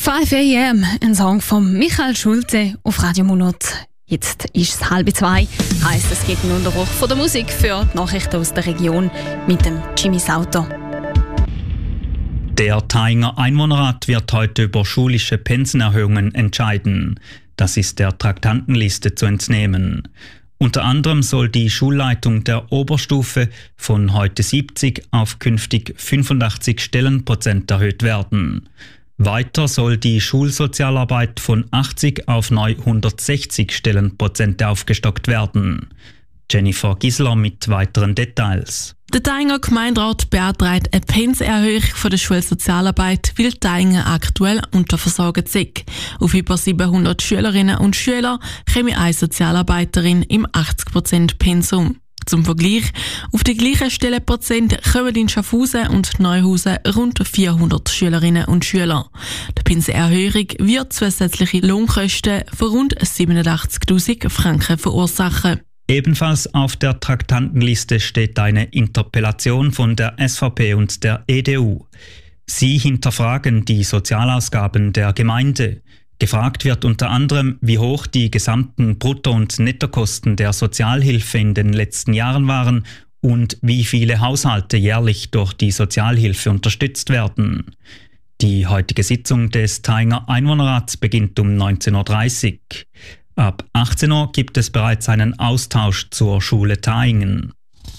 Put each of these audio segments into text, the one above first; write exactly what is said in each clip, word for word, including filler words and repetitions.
five a m, ein Song von Michael Schulte auf Radio Monat. Jetzt ist es halb zwei, heisst es gibt einen Unterbruch von der Musik für die Nachrichten aus der Region mit dem Jimmy Sauter. Der Thainger Einwohnerrat wird heute über schulische Pensenerhöhungen entscheiden. Das ist der Traktandenliste zu entnehmen. Unter anderem soll die Schulleitung der Oberstufe von heute siebzig auf künftig fünfundachtzig Stellenprozent erhöht werden. Weiter soll die Schulsozialarbeit von achtzig auf neu hundertsechzig Stellenprozente aufgestockt werden. Jennifer Gisler mit weiteren Details. Der Thainger Gemeinderat beantragt eine Pensenerhöhung von der Schulsozialarbeit, weil Thainger aktuell unterversorgt sind. Auf über siebenhundert Schülerinnen und Schüler käme eine Sozialarbeiterin im achtzig Prozent Pensum. Zum Vergleich, auf die gleichen Stellenprozent kommen in Schaffhausen und Neuhausen rund vierhundert Schülerinnen und Schüler. Die Pensenerhöhung wird zusätzliche Lohnkosten von rund siebenundachtzigtausend Franken verursachen. Ebenfalls auf der Traktandenliste steht eine Interpellation von der S V P und der E D U. Sie hinterfragen die Sozialausgaben der Gemeinde. Gefragt wird unter anderem, wie hoch die gesamten Brutto- und Nettokosten der Sozialhilfe in den letzten Jahren waren und wie viele Haushalte jährlich durch die Sozialhilfe unterstützt werden. Die heutige Sitzung des Thainger Einwohnerrats beginnt um neunzehn Uhr dreißig. Ab achtzehn Uhr gibt es bereits einen Austausch zur Schule Thaingen.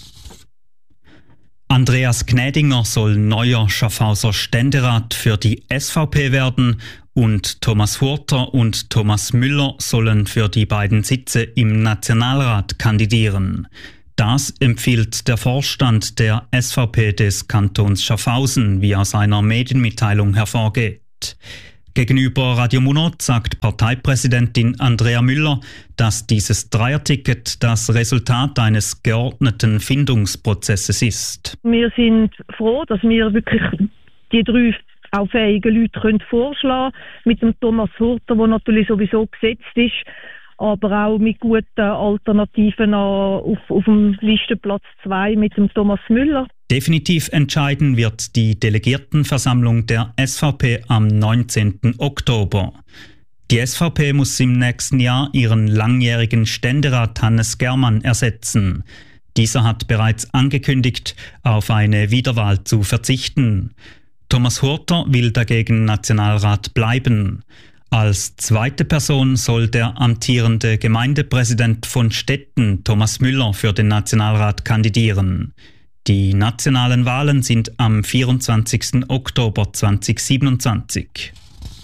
Andreas Gnädinger soll neuer Schaffhauser Ständerat für die S V P werden und Thomas Hurter und Thomas Müller sollen für die beiden Sitze im Nationalrat kandidieren. Das empfiehlt der Vorstand der S V P des Kantons Schaffhausen, wie aus einer Medienmitteilung hervorgeht. Gegenüber Radio Monat sagt Parteipräsidentin Andrea Müller, dass dieses Dreierticket das Resultat eines geordneten Findungsprozesses ist. Wir sind froh, dass wir wirklich die drei auch fähigen Leute können vorschlagen können. Mit dem Thomas Hurter, der natürlich sowieso gesetzt ist, aber auch mit guten Alternativen auf, auf dem Listenplatz zwei mit dem Thomas Müller. Definitiv entscheiden wird die Delegiertenversammlung der S V P am neunzehnten Oktober. Die S V P muss im nächsten Jahr ihren langjährigen Ständerat Hannes Germann ersetzen. Dieser hat bereits angekündigt, auf eine Wiederwahl zu verzichten. Thomas Hurter will dagegen Nationalrat bleiben. Als zweite Person soll der amtierende Gemeindepräsident von Stetten, Thomas Müller, für den Nationalrat kandidieren. Die nationalen Wahlen sind am vierundzwanzigsten Oktober zweitausendsiebenundzwanzig.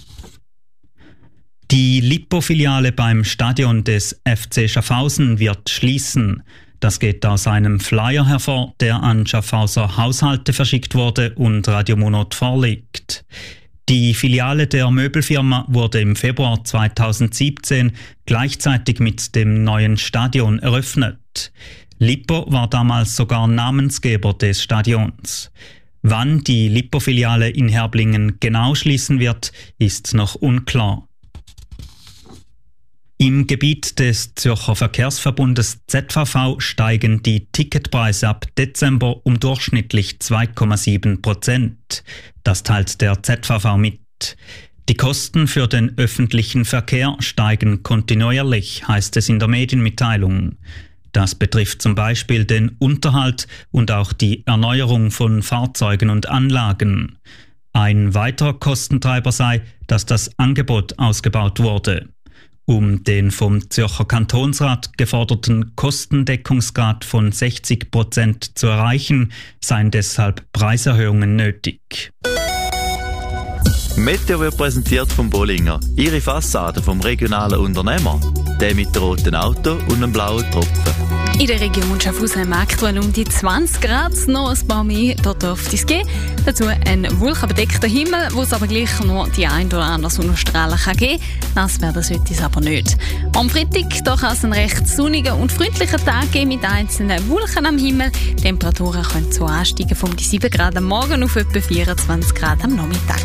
Die Lippo-Filiale beim Stadion des F C Schaffhausen wird schließen. Das geht aus einem Flyer hervor, der an Schaffhauser Haushalte verschickt wurde und Radio Monat vorliegt. Die Filiale der Möbelfirma wurde im Februar zweitausendsiebzehn gleichzeitig mit dem neuen Stadion eröffnet. Lippo war damals sogar Namensgeber des Stadions. Wann die Lippo-Filiale in Herblingen genau schließen wird, ist noch unklar. Im Gebiet des Zürcher Verkehrsverbundes Z V V steigen die Ticketpreise ab Dezember um durchschnittlich zwei Komma sieben Prozent. Das teilt der Z V V mit. Die Kosten für den öffentlichen Verkehr steigen kontinuierlich, heißt es in der Medienmitteilung. Das betrifft zum Beispiel den Unterhalt und auch die Erneuerung von Fahrzeugen und Anlagen. Ein weiterer Kostentreiber sei, dass das Angebot ausgebaut wurde. Um den vom Zürcher Kantonsrat geforderten Kostendeckungsgrad von sechzig Prozent zu erreichen, seien deshalb Preiserhöhungen nötig. Meteo wird präsentiert vom Bollinger. Ihre Fassade vom regionalen Unternehmer. Der mit dem roten Auto und einem blauen Tropfen. In der Region Schaffhausen haben wir aktuell um die zwanzig Grad, noch ein paar mehr, dort dürfte es gehen. Dazu ein wolkenbedeckter Himmel, wo es aber gleich nur die ein oder andere Sonnenstrahlen kann geben kann. Das wäre das heute aber nicht. Am Freitag da kann es einen recht sonnigen und freundlichen Tag geben mit einzelnen Wolken am Himmel. Die Temperaturen können so ansteigen von die sieben Grad am Morgen auf etwa vierundzwanzig Grad am Nachmittag.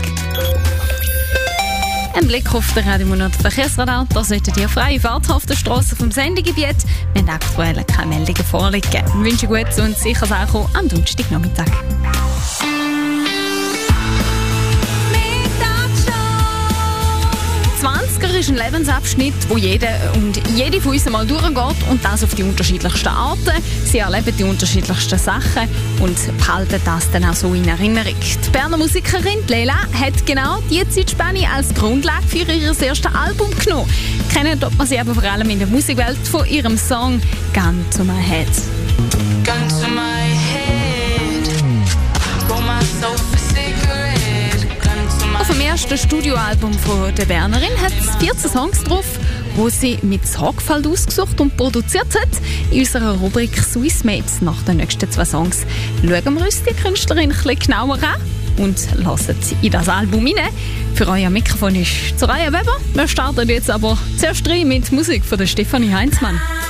Ein Blick auf den Radio Monat Verkehrsradar. Da sollten ihr freie Fahrt auf der Strasse vom Sendegebiet. Wir haben aktuell keine Meldungen vorliegen. Ich wünsche gutes und sicheres Ankommen am Donnerstagnachmittag. ein Lebensabschnitt, wo jeder und jede von uns mal durchgeht und das auf die unterschiedlichsten Arten. Sie erleben die unterschiedlichsten Sachen und behalten das dann auch so in Erinnerung. Die Berner Musikerin Leila hat genau diese Zeitspanne als Grundlage für ihr erstes Album genommen. Kennen tut man sie aber vor allem in der Musikwelt von ihrem Song «Gun to my head». Gun to my head, roll myself a cigarette. Gun to my Auf dem ersten Studioalbum von der Bernerin hat es vierzehn Songs drauf, die sie mit Sorgfalt ausgesucht und produziert hat. In unserer Rubrik «Swiss Mates» nach den nächsten zwei Songs schauen wir uns die Künstlerin ein bisschen genauer an und hören in das Album rein. Für euer Mikrofon ist Soraya Weber. Wir starten jetzt aber zuerst rein mit Musik von der Stefanie Heinzmann.